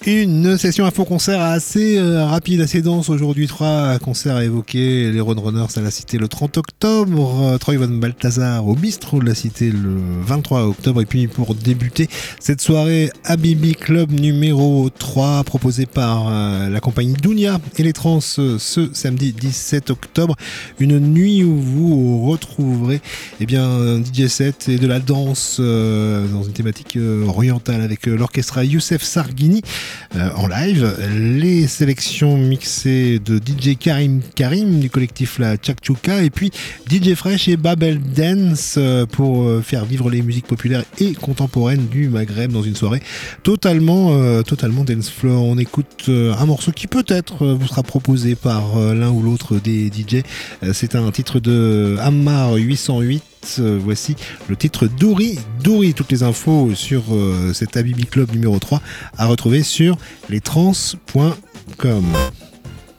Une session info-concert assez rapide, assez dense aujourd'hui. 3 concerts à évoquer. Les Roadrunners à la Cité le 30 octobre. Troy Van Balthazar au Bistrot de la Cité le 23 octobre. Et puis pour débuter cette soirée, Habibi Club numéro 3 proposé par la compagnie Dounia et les Trans ce samedi 17 octobre. Une nuit où vous retrouverez un DJ set et de la danse dans une thématique orientale avec l'orchestre Youssef Sarghini. En live, les sélections mixées de DJ Karim du collectif La Tchakchouka et puis DJ Fresh et Babel Dance pour faire vivre les musiques populaires et contemporaines du Maghreb dans une soirée totalement dance floor. On écoute un morceau qui peut-être vous sera proposé par l'un ou l'autre des DJ. C'est un titre de Ammar 808. Voici le titre Douri. Toutes les infos sur cet Habibi Club numéro 3 à retrouver sur lestrans.com.